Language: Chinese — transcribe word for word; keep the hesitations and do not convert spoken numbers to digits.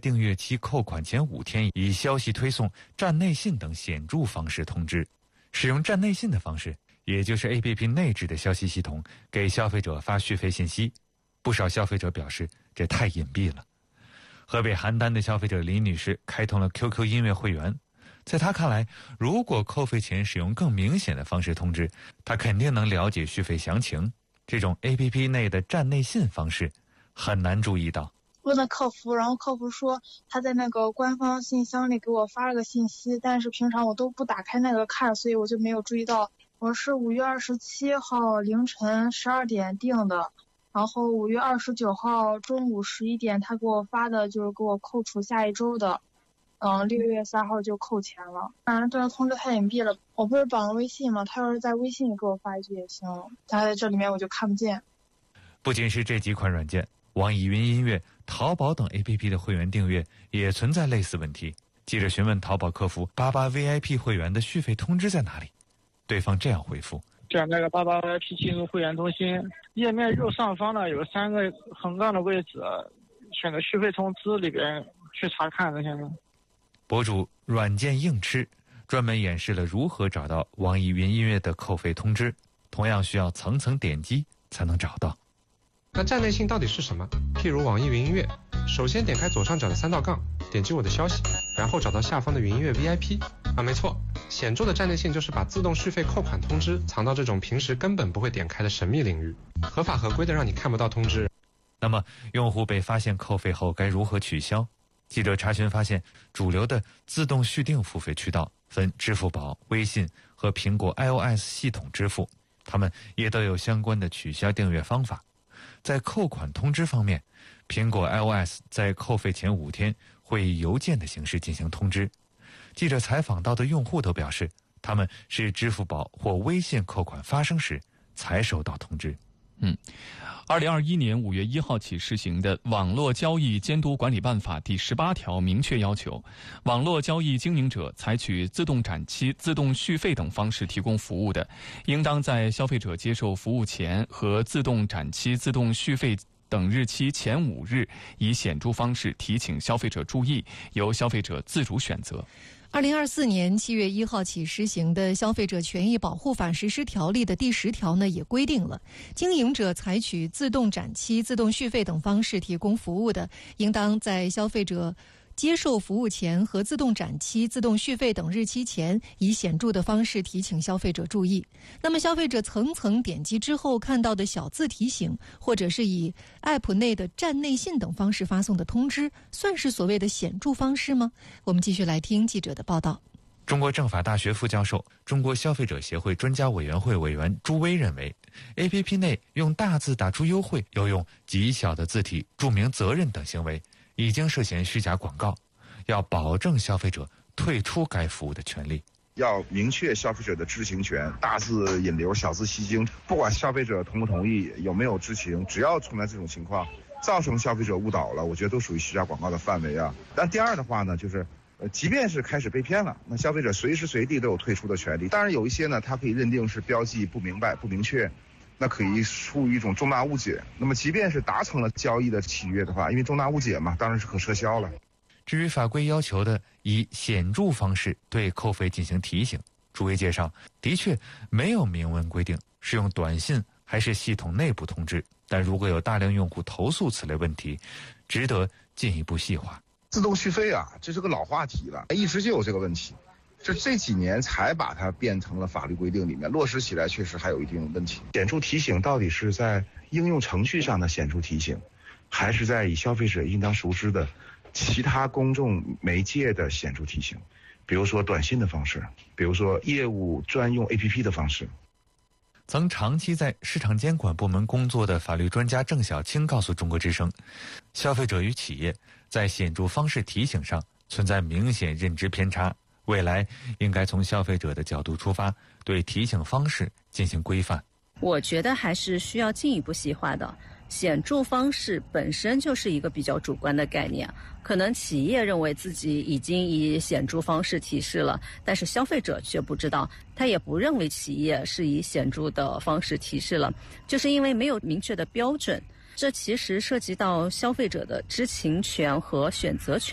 订阅期扣款前五天以消息推送、站内信等显著方式通知。使用站内信的方式，也就是 A P P 内置的消息系统给消费者发续费信息。不少消费者表示这太隐蔽了。河北邯郸的消费者李女士开通了 Q Q 音乐会员，在她看来，如果扣费前使用更明显的方式通知，她肯定能了解续费详情。这种 A P P 内的站内信方式很难注意到。 问了客服，然后客服说他在那个官方信箱里给我发了个信息，但是平常我都不打开那个看，所以我就没有注意到。我是五月二十七号凌晨十二点订的，然后五月二十九号中午十一点他给我发的就是给我扣除下一周的，嗯，六月三号就扣钱了。当然这个通知太隐蔽了，我不是绑了微信吗？他要是在微信里给我发一句也行，他在这里面我就看不见。 不仅是这几款软件，网易云音乐、淘宝等 A P P 的会员订阅也存在类似问题。记者询问淘宝客服八八 V I P 会员的续费通知在哪里，对方这样回复： 点那个八八 V I P 进入会员中心，页面右上方呢有三个横杠的位置，选择续费通知里边去查看这些呢。 博主软件硬吃专门演示了如何找到网易云音乐的扣费通知，同样需要层层点击才能找到。 那站内信到底是什么？譬如网易云音乐，首先点开左上角的三道杠，点击我的消息，然后找到下方的云音乐 V I P。啊，没错，显著的站内信就是把自动续费扣款通知藏到这种平时根本不会点开的神秘领域，合法合规的让你看不到通知。 那么，用户被发现扣费后该如何取消？记者查询发现，主流的自动续订付费渠道分支付宝、微信和苹果 iOS 系统支付，它们也都有相关的取消订阅方法。在扣款通知方面，苹果 iOS 在扣费前五天会以邮件的形式进行通知。记者采访到的用户都表示，他们是支付宝或微信扣款发生时才收到通知。 嗯，二零二一年五月一号起施行的《网络交易监督管理办法》第十八条明确要求，网络交易经营者采取自动展期、自动续费等方式提供服务的，应当在消费者接受服务前和自动展期、自动续费等日期前五日，以显著方式提醒消费者注意，由消费者自主选择。 二零二四年七月一号起施行的《消费者权益保护法》实施条例的第十条呢，也规定了，经营者采取自动展期、自动续费等方式提供服务的，应当在消费者接受服务前和自动展期、自动续费等日期前，以显著的方式提醒消费者注意。那么，消费者层层点击之后看到的小字提醒，或者是以 App 内的站内信等方式发送的通知，算是所谓的显著方式吗？我们继续来听记者的报道。 中国政法大学副教授、中国消费者协会专家委员会委员朱威认为 ，A P P 内用大字打出优惠，又用极小的字体注明责任等行为，已经涉嫌虚假广告，要保证消费者退出该服务的权利。 要明确消费者的知情权，大字引流，小字吸睛，不管消费者同不同意，有没有知情，只要存在这种情况，造成消费者误导了，我觉得都属于虚假广告的范围啊。但第二的话呢，就是呃，即便是开始被骗了，那消费者随时随地都有退出的权利。当然有一些呢，它可以认定是标记不明白、不明确，那可以出于一种重大误解。那么即便是达成了交易的契约的话，因为重大误解嘛，当然是可撤销了。 至于法规要求的以显著方式对扣费进行提醒，朱威介绍，的确没有明文规定是用短信还是系统内部通知，但如果有大量用户投诉此类问题，值得进一步细化。 自动续费啊，这是个老话题了，一直就有这个问题，这这几年才把它变成了法律规定里面，落实起来确实还有一定问题。显著提醒到底是在应用程序上的显著提醒，还是在以消费者应当熟知的其他公众媒介的显著提醒，比如说短信的方式，比如说业务专用 A P P 的方式。 曾长期在市场监管部门工作的法律专家郑晓青告诉中国之声，消费者与企业在显著方式提醒上存在明显认知偏差，未来应该从消费者的角度出发，对提醒方式进行规范。 我觉得还是需要进一步细化的。显著方式本身就是一个比较主观的概念，可能企业认为自己已经以显著方式提示了，但是消费者却不知道，他也不认为企业是以显著的方式提示了，就是因为没有明确的标准。这其实涉及到消费者的知情权和选择权。